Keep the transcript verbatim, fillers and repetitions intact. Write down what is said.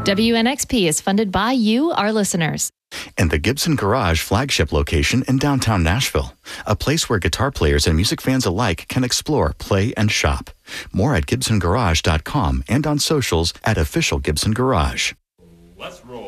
W N X P is funded by you, our listeners. And the Gibson Garage flagship location in downtown Nashville, a place where guitar players and music fans alike can explore, play, and shop. More at gibson garage dot com and on socials at Official Gibson Garage. Let's roll.